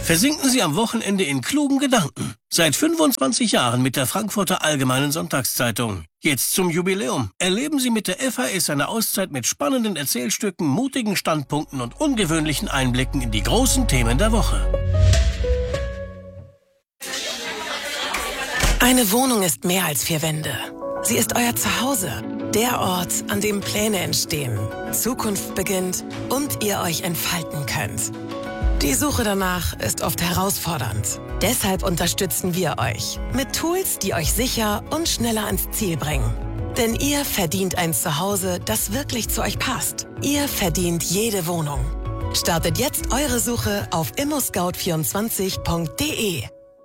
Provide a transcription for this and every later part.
Versinken Sie am Wochenende in klugen Gedanken. Seit 25 Jahren mit der Frankfurter Allgemeinen Sonntagszeitung. Jetzt zum Jubiläum. Erleben Sie mit der FAS eine Auszeit mit spannenden Erzählstücken, mutigen Standpunkten und ungewöhnlichen Einblicken in die großen Themen der Woche. Eine Wohnung ist mehr als 4 Wände. Sie ist euer Zuhause. Der Ort, an dem Pläne entstehen, Zukunft beginnt und ihr euch entfalten könnt. Die Suche danach ist oft herausfordernd. Deshalb unterstützen wir euch mit Tools, die euch sicher und schneller ans Ziel bringen. Denn ihr verdient ein Zuhause, das wirklich zu euch passt. Ihr verdient jede Wohnung. Startet jetzt eure Suche auf immoscout24.de.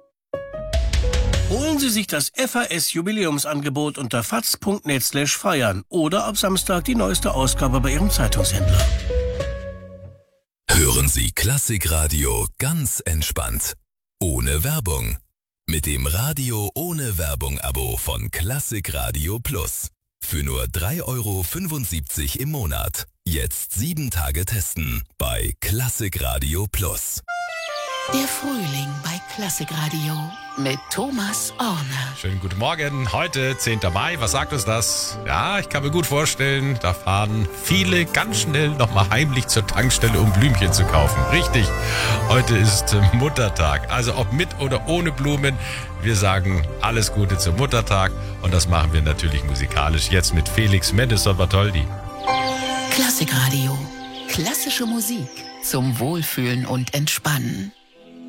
Holen Sie sich das FAS-Jubiläumsangebot unter faz.net/feiern oder ab Samstag die neueste Ausgabe bei Ihrem Zeitungshändler. Hören Sie Klassikradio ganz entspannt. Ohne Werbung. Mit dem Radio ohne Werbung-Abo von Klassikradio Plus. Für nur 3,75 € im Monat. Jetzt 7 Tage testen bei Klassikradio Plus. Der Frühling bei Klassikradio mit Thomas Orner. Schönen guten Morgen. Heute, 10. Mai. Was sagt uns das? Ja, ich kann mir gut vorstellen, da fahren viele ganz schnell nochmal heimlich zur Tankstelle, um Blümchen zu kaufen. Richtig. Heute ist Muttertag. Also ob mit oder ohne Blumen. Wir sagen alles Gute zum Muttertag. Und das machen wir natürlich musikalisch. Jetzt mit Felix Mendelssohn-Bartholdy. Klassikradio. Klassische Musik zum Wohlfühlen und Entspannen.